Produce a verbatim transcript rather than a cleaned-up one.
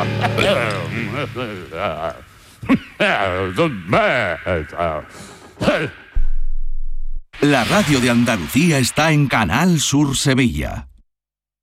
La radio de Andalucía está en Canal Sur Sevilla.